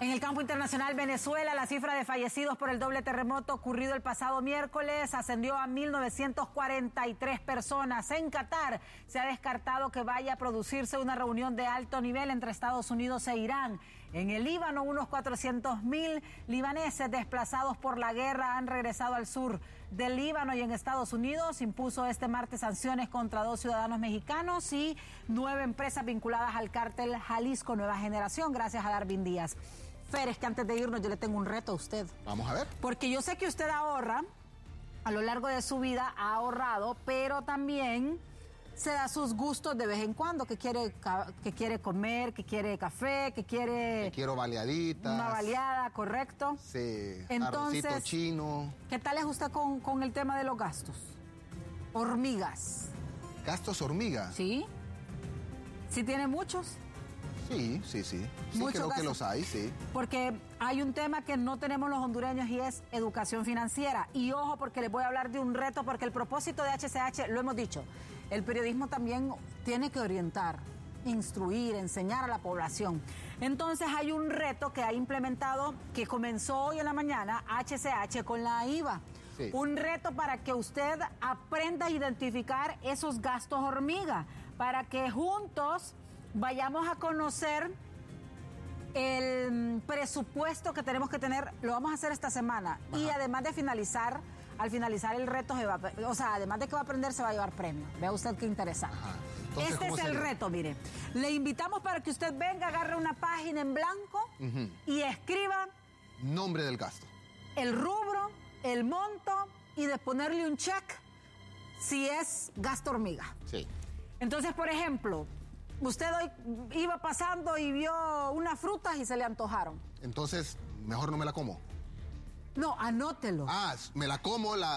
En el campo internacional, Venezuela, la cifra de fallecidos por el doble terremoto ocurrido el pasado miércoles ascendió a 1.943 personas. En Qatar se ha descartado que vaya a producirse una reunión de alto nivel entre Estados Unidos e Irán. En el Líbano, unos 400.000 libaneses desplazados por la guerra han regresado al sur del Líbano, y en Estados Unidos impuso este martes sanciones contra 2 ciudadanos mexicanos y 9 empresas vinculadas al cártel Jalisco Nueva Generación, gracias a Darwin Díaz. Fer, es que antes de irnos yo le tengo un reto a usted. Vamos a ver. Porque yo sé que usted ahorra, a lo largo de su vida ha ahorrado, pero también se da sus gustos de vez en cuando, que quiere comer, que quiere café, que quiero baleaditas. Una baleada, ¿correcto? Sí, entonces, arrocito chino. ¿Qué tal es usted con el tema de los gastos? Hormigas. ¿Gastos hormigas? ¿Sí? ¿Sí tiene muchos? Sí, creo que los hay, sí. Porque hay un tema que no tenemos los hondureños y es educación financiera. Y ojo, porque les voy a hablar de un reto, porque el propósito de HCH, lo hemos dicho, el periodismo también tiene que orientar, instruir, enseñar a la población. Entonces hay un reto que ha implementado, que comenzó hoy en la mañana, HCH con la IVA. Sí. Un reto para que usted aprenda a identificar esos gastos hormiga, para que juntos vayamos a conocer el presupuesto que tenemos que tener. Lo vamos a hacer esta semana. Ajá. Y además de al finalizar el reto, además de que va a aprender, se va a llevar premio. Vea usted qué interesante. Entonces, este es el reto, mire. Le invitamos para que usted venga, agarre una página en blanco y escriba nombre del gasto, el rubro, el monto, y de ponerle un check si es gasto hormiga. Sí. Entonces, por ejemplo, usted hoy iba pasando y vio unas frutas y se le antojaron. Entonces, mejor no me la como. No, anótelo. Me la como